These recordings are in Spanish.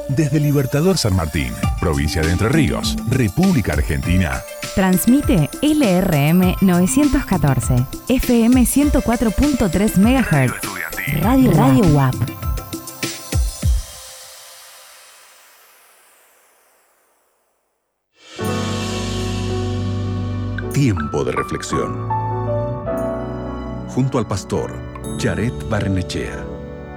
Desde Libertador San Martín, provincia de Entre Ríos, República Argentina. Transmite LRM 914, FM 104.3 MHz. Radio WAP. Tiempo de reflexión. Junto al pastor Jared Barrenechea.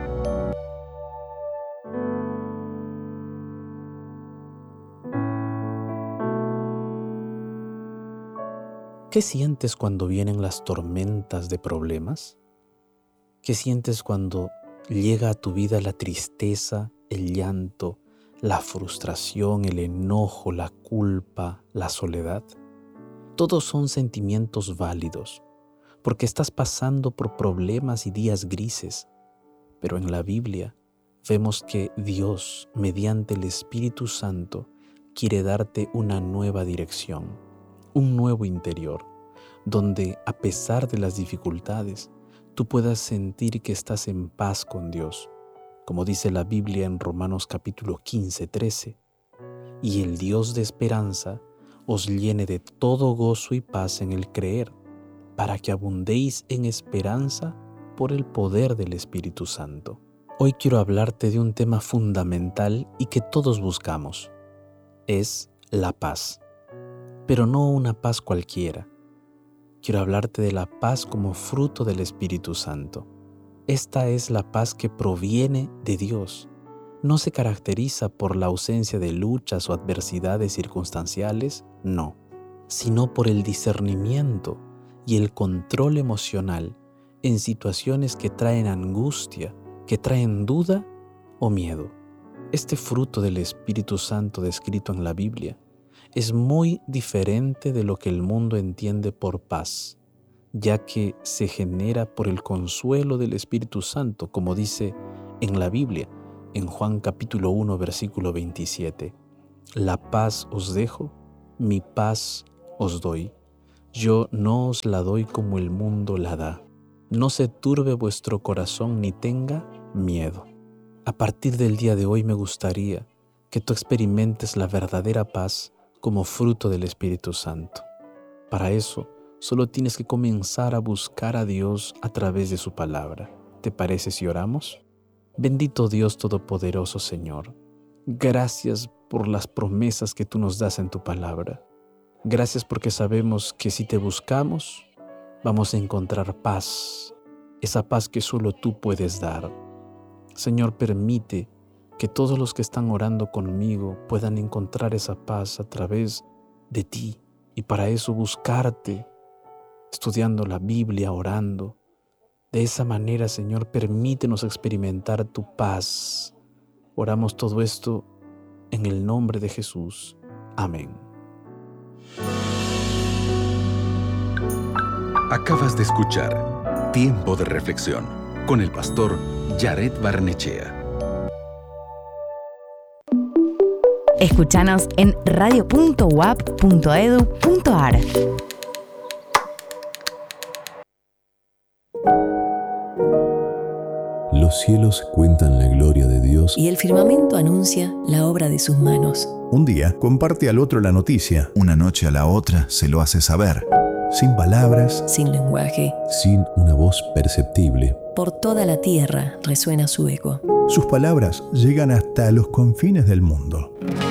¿Qué sientes cuando vienen las tormentas de problemas? ¿Qué sientes cuando llega a tu vida la tristeza, el llanto, la frustración, el enojo, la culpa, la soledad? Todos son sentimientos válidos, porque estás pasando por problemas y días grises. Pero en la Biblia vemos que Dios, mediante el Espíritu Santo, quiere darte una nueva dirección, un nuevo interior, donde a pesar de las dificultades, tú puedas sentir que estás en paz con Dios, como dice la Biblia en Romanos capítulo 15:13, y el Dios de esperanza os llene de todo gozo y paz en el creer, para que abundéis en esperanza por el poder del Espíritu Santo. Hoy quiero hablarte de un tema fundamental y que todos buscamos. Es la paz, pero no una paz cualquiera. Quiero hablarte de la paz como fruto del Espíritu Santo. Esta es la paz que proviene de Dios. No se caracteriza por la ausencia de luchas o adversidades circunstanciales, no, sino por el discernimiento y el control emocional en situaciones que traen angustia, que traen duda o miedo. Este fruto del Espíritu Santo descrito en la Biblia es muy diferente de lo que el mundo entiende por paz, ya que se genera por el consuelo del Espíritu Santo, como dice en la Biblia, en Juan capítulo 1, versículo 27. La paz os dejo, mi paz os doy. Yo no os la doy como el mundo la da. No se turbe vuestro corazón ni tenga miedo. A partir del día de hoy me gustaría que tú experimentes la verdadera paz como fruto del Espíritu Santo. Para eso, solo tienes que comenzar a buscar a Dios a través de su palabra. ¿Te parece si oramos? Bendito Dios Todopoderoso, Señor, gracias por las promesas que tú nos das en tu palabra. Gracias porque sabemos que si te buscamos, vamos a encontrar paz, esa paz que solo tú puedes dar. Señor, permite que todos los que están orando conmigo puedan encontrar esa paz a través de ti, y para eso buscarte, estudiando la Biblia, orando. De esa manera, Señor, permítenos experimentar tu paz. Oramos todo esto en el nombre de Jesús. Amén. Acabas de escuchar Tiempo de Reflexión con el pastor Jared Barrenechea. Escúchanos en radio.wap.edu.ar. Los cielos cuentan la gloria de Dios y el firmamento anuncia la obra de sus manos. Un día comparte al otro la noticia. Una noche a la otra se lo hace saber. Sin palabras, sin lenguaje, sin una voz perceptible. Por toda la tierra resuena su eco. Sus palabras llegan hasta los confines del mundo.